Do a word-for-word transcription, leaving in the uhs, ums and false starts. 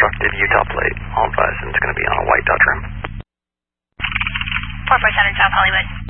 constructed Utah plate. All advised, and it's going to be on a white Dodge Ram. four four seven South Hollywood.